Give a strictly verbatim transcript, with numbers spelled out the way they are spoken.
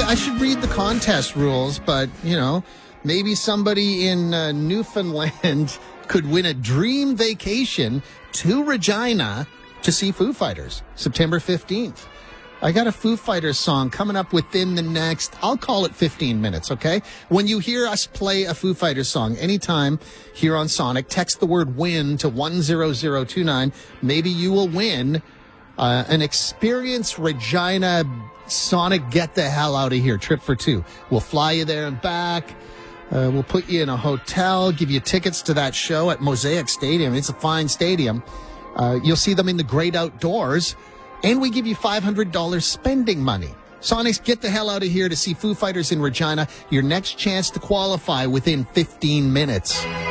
I should read the contest rules, but, you know, maybe somebody in uh, Newfoundland could win a dream vacation to Regina to see Foo Fighters, September fifteenth. I got a Foo Fighters song coming up within the next, I'll call it fifteen minutes, okay? When you hear us play a Foo Fighters song anytime here on Sonic, text the word WIN to one zero zero two nine. Maybe you will win uh, an Experience Regina Sonic Get the Hell Out of Here trip for two. We'll fly you there and back. Uh, we'll put you in a hotel, give you tickets to that show at Mosaic Stadium. It's a fine stadium. Uh, you'll see them in the great outdoors. And we give you five hundred dollars spending money. Sonics, get the hell out of here to see Foo Fighters in Regina. Your next chance to qualify within fifteen minutes.